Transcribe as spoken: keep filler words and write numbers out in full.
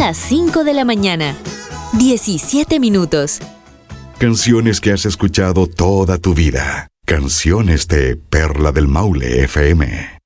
las cinco de la mañana. diecisiete minutos. Canciones que has escuchado toda tu vida. Canciones de Perla del Maule F M.